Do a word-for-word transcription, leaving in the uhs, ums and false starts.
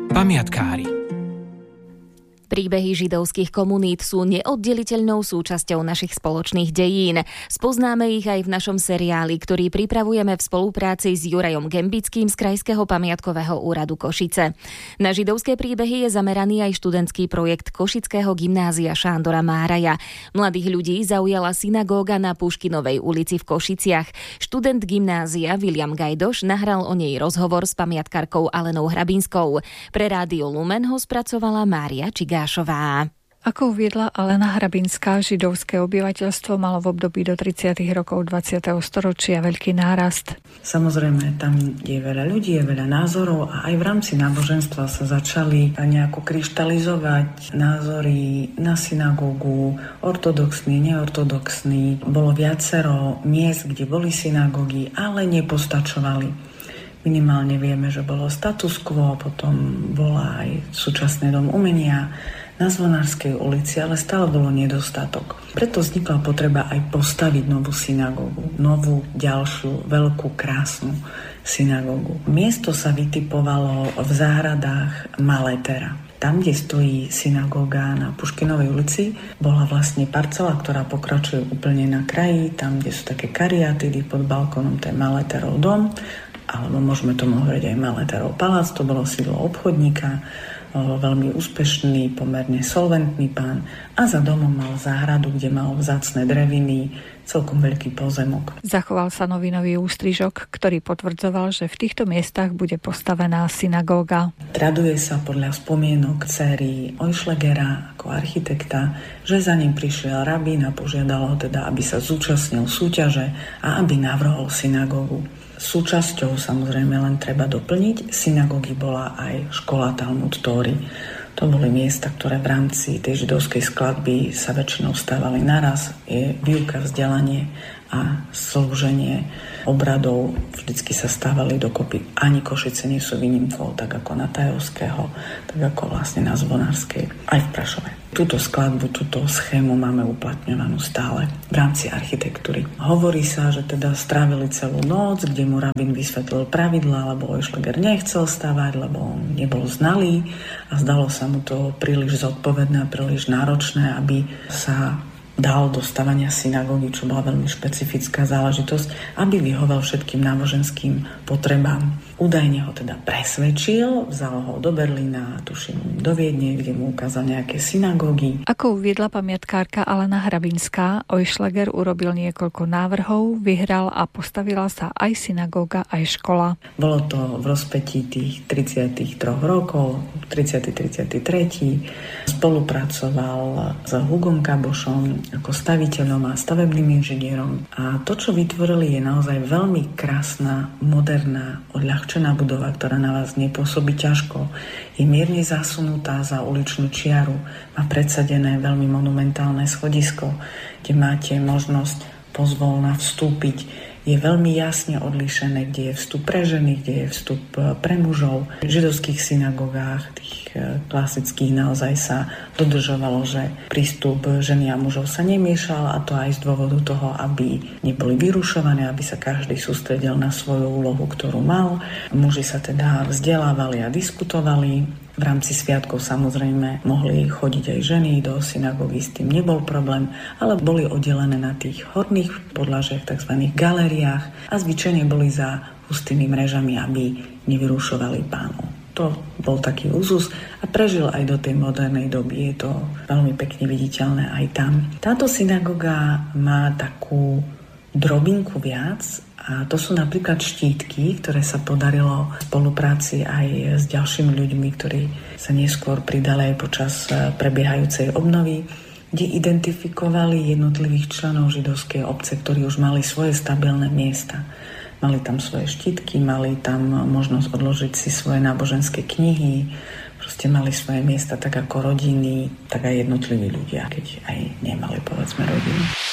Pamiatkári. Príbehy židovských komunít sú neoddeliteľnou súčasťou našich spoločných dejín. Spoznáme ich aj v našom seriáli, ktorý pripravujeme v spolupráci s Jurajom Gembickým z Krajského pamiatkového úradu Košice. Na židovské príbehy je zameraný aj študentský projekt Košického gymnázia Šándora Máraja. Mladých ľudí zaujala synagóga na Puškinovej ulici v Košiciach. Študent gymnázia William Gajdoš nahral o nej rozhovor s pamiatkárkou Alenou Hrabinskou. Pre Rádio Lumen ho spracovala Mária Čigášová. Ako uviedla Alena Hrabinská, židovské obyvateľstvo malo v období do tridsiatych rokov dvadsiateho storočia veľký nárast. Samozrejme, tam je veľa ľudí, je veľa názorov a aj v rámci náboženstva sa začali nejako kryštalizovať názory na synagógu, ortodoxný, neortodoxný. Bolo viacero miest, kde boli synagógy, ale nepostačovali. Minimálne vieme, že bolo status quo, potom bola aj súčasný dom umenia na Zvonárskej ulici, ale stále bolo nedostatok. Preto vznikla potreba aj postaviť novú synagógu, novú, ďalšiu, veľkú, krásnu synagógu. Miesto sa vytipovalo v záhradách Maletera. Tam, kde stojí synagóga na Puškinovej ulici, bola vlastne parcela, ktorá pokračuje úplne na kraji, tam, kde sú také kariátidy pod balkónom, to je Maleterov dom, alebo môžeme tomu hovoriť aj Maleterov palác, to bolo sídlo obchodníka, veľmi úspešný, pomerne solventný pán a za domom mal záhradu, kde mal vzácne dreviny, celkom veľký pozemok. Zachoval sa novinový ústrižok, ktorý potvrdzoval, že v týchto miestach bude postavená synagóga. Traduje sa podľa spomienok dcéry Oischlegera ako architekta, že za ním prišiel rabín a požiadal ho teda, aby sa zúčastnil súťaže a aby navrhol synagógu. Súčasťou, samozrejme, len treba doplniť, synagógy bola aj škola Talmud Tóry. To boli miesta, ktoré v rámci tej židovskej skladby sa väčšinou stávali naraz. Je výuka, vzdelanie a slúženie obradov vždycky sa stávali dokopy. Ani Košice nie sú výnimkou, tak ako na Tajovského, tak ako vlastne na Zvonárskej, aj v Prešove. Túto skladbu, túto schému máme uplatňovanú stále v rámci architektúry. Hovorí sa, že teda strávili celú noc, kde mu rabín vysvetlil pravidlá, lebo Oischleger nechcel stavať, lebo on nebol znalý a zdalo sa mu to príliš zodpovedné a príliš náročné, aby sa dal do stavania synagógy, čo bola veľmi špecifická záležitosť, aby vyhovel všetkým náboženským potrebám. Údajne ho teda presvedčil, vzal ho do Berlína, tuším do Viedne, kde mu ukázal nejaké synagógy. Ako uviedla pamiatkárka Alena Hrabinská, Oischleger urobil niekoľko návrhov, vyhral a postavila sa aj synagóga, aj škola. Bolo to v rozpätí tých tridsiatich troch rokov, tridsiaty tridsiaty tretí Spolupracoval s Hugom Kabošom ako staviteľom a stavebným inžinierom. A to, čo vytvorili, je naozaj veľmi krásna, moderná, odľahčená budova, ktorá na vás nepôsobí ťažko. Je mierne zasunutá za uličnú čiaru, má predsadené veľmi monumentálne schodisko, kde máte možnosť pozvolna vstúpiť. Je veľmi jasne odlíšené, kde je vstup pre ženy, kde je vstup pre mužov. V židovských synagogách, tých klasických, naozaj sa dodržovalo, že prístup ženy a mužov sa nemiešal, a to aj z dôvodu toho, aby neboli vyrušované, aby sa každý sústredil na svoju úlohu, ktorú mal. Muži sa teda vzdelávali a diskutovali. V rámci sviatkov samozrejme mohli chodiť aj ženy do synagógy, s tým nebol problém, ale boli oddelené na tých horných podlažiach, tzv. Galériách, a zvyčajne boli za hustými mrežami, aby nevyrušovali pánov. To bol taký úzus a prežil aj do tej modernej doby. Je to veľmi pekne viditeľné aj tam. Táto synagóga má takú drobinku viac, a to sú napríklad štítky, ktoré sa podarilo v spolupráci aj s ďalšími ľuďmi, ktorí sa neskôr pridali aj počas prebiehajúcej obnovy, kde identifikovali jednotlivých členov židovskej obce, ktorí už mali svoje stabilné miesta. Mali tam svoje štítky, mali tam možnosť odložiť si svoje náboženské knihy, proste mali svoje miesta tak ako rodiny, tak aj jednotliví ľudia, keď aj nemali, povedzme, rodiny.